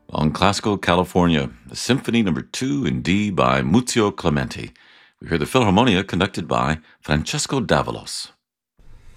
On Classical California, the Symphony No. 2 in D by Muzio Clementi. We hear the Philharmonia conducted by Francesco Davalos.